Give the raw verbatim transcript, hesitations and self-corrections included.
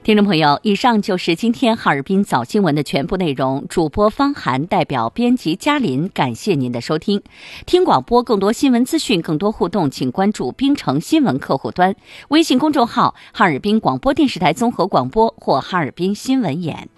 听众朋友，以上就是今天哈尔滨早新闻的全部内容。主播方涵代表编辑嘉林，感谢您的收听。听广播更多新闻资讯，更多互动，请关注冰城新闻客户端、微信公众号哈尔滨广播电视台综合广播或哈尔滨新闻眼。